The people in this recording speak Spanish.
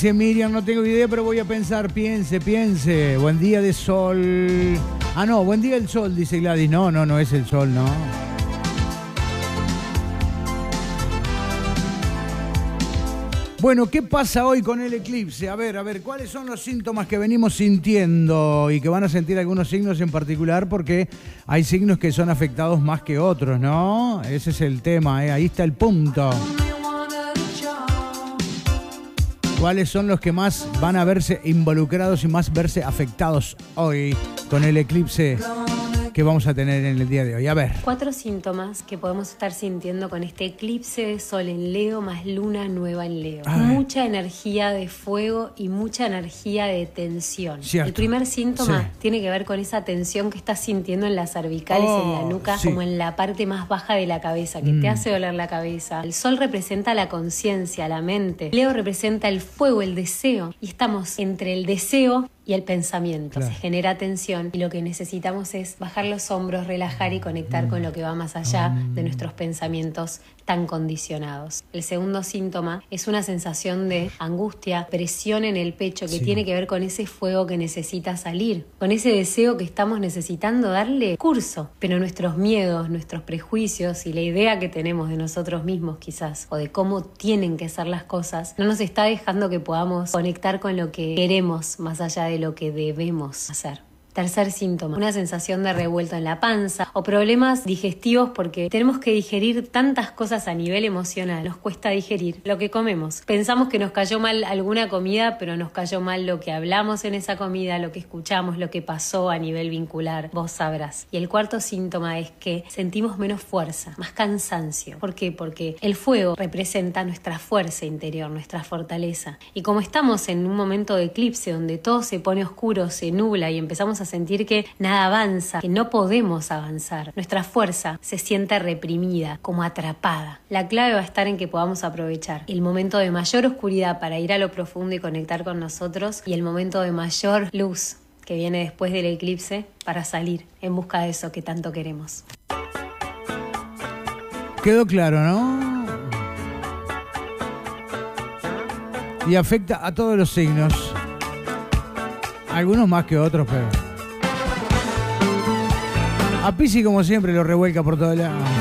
Dice Miriam, no tengo idea, pero voy a pensar. Piense. Buen día de sol. Ah, no, buen día del sol, dice Gladys. No es el sol, no. Bueno, ¿qué pasa hoy con el eclipse? A ver, ¿cuáles son los síntomas que venimos sintiendo y que van a sentir algunos signos en particular? Porque hay signos que son afectados más que otros, ¿no? Ese es el tema, ahí está el punto. ¿Cuáles son los que más van a verse involucrados y más verse afectados hoy con el eclipse que vamos a tener en el día de hoy? A ver. 4 síntomas que podemos estar sintiendo con este eclipse de sol en Leo más luna nueva en Leo. Mucha energía de fuego y mucha energía de tensión. Cierto. El primer síntoma tiene que ver con esa tensión que estás sintiendo en las cervicales, en la nuca, como en la parte más baja de la cabeza, que te hace doler la cabeza. El sol representa la conciencia, la mente. Leo representa el fuego, el deseo. Y estamos entre el deseo y el pensamiento. Claro. Se genera tensión y lo que necesitamos es bajar los hombros, relajar y conectar con lo que va más allá de nuestros pensamientos tan condicionados. El segundo síntoma es una sensación de angustia, presión en el pecho que tiene que ver con ese fuego que necesita salir, con ese deseo que estamos necesitando darle curso, pero nuestros miedos, nuestros prejuicios y la idea que tenemos de nosotros mismos quizás, o de cómo tienen que ser las cosas, no nos está dejando que podamos conectar con lo que queremos más allá de lo que debemos hacer. Tercer síntoma, una sensación de revuelto en la panza o problemas digestivos porque tenemos que digerir tantas cosas a nivel emocional. Nos cuesta digerir lo que comemos. Pensamos que nos cayó mal alguna comida, pero nos cayó mal lo que hablamos en esa comida, lo que escuchamos, lo que pasó a nivel vincular. Vos sabrás. Y el cuarto síntoma es que sentimos menos fuerza, más cansancio. ¿Por qué? Porque el fuego representa nuestra fuerza interior, nuestra fortaleza. Y como estamos en un momento de eclipse donde todo se pone oscuro, se nubla y empezamos a sentir que nada avanza, que no podemos avanzar. Nuestra fuerza se siente reprimida, como atrapada. La clave va a estar en que podamos aprovechar el momento de mayor oscuridad para ir a lo profundo y conectar con nosotros y el momento de mayor luz que viene después del eclipse para salir en busca de eso que tanto queremos. Quedó claro, ¿no? Y afecta a todos los signos. Algunos más que otros, pero... A Piscis, como siempre, lo revuelca por todos lados.